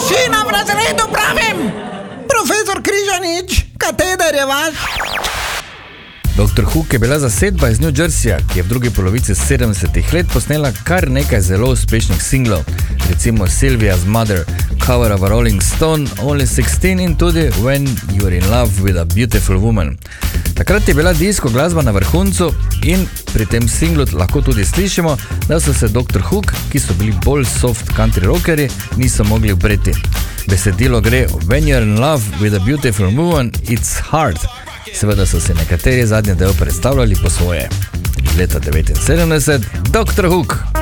Tišina v razredu, pravim! Profesor Križanič, kateder je vaš? Dr. Hook je bila zasedba iz New Jerseyja, ki je v drugi polovici 70-ih let posnela kar nekaj zelo uspešnih singlov, recimo Sylvia's Mother, cover of a Rolling Stone, Only 16 in tudi When You're in Love with a Beautiful Woman. Takrat je bila disko glasba na vrhuncu in pri tem singlu lahko tudi slišimo, da so se Dr. Hook, ki so bili bolj soft country rockeri, niso mogli upreti. Besedilo gre When You're in Love with a Beautiful Woman, it's hard. Seveda so se nekateri zadnji del predstavljali po svoje. Leta 1979, Dr. Hook.